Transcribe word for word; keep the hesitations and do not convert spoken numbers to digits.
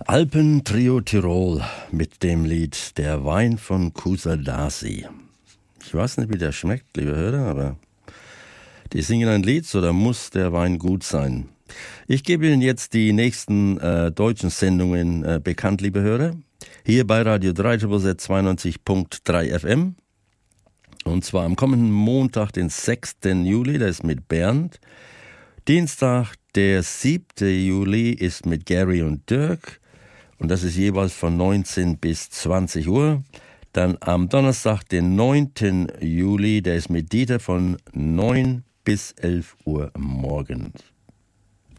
Alpentrio Tirol mit dem Lied Der Wein von Kusadasi. Ich weiß nicht, wie der schmeckt, liebe Hörer, aber die singen ein Lied, so da muss der Wein gut sein. Ich gebe Ihnen jetzt die nächsten äh, deutschen Sendungen äh, bekannt, liebe Hörer. Hier bei Radio drei zweiundneunzig Komma drei F M. Und zwar am kommenden Montag, den sechsten Juli, das ist mit Bernd. Dienstag, der siebten Juli, ist mit Gary und Dirk. Und das ist jeweils von neunzehn bis zwanzig Uhr. Dann am Donnerstag, den neunten Juli, der ist mit Dieter von neun bis elf Uhr morgens.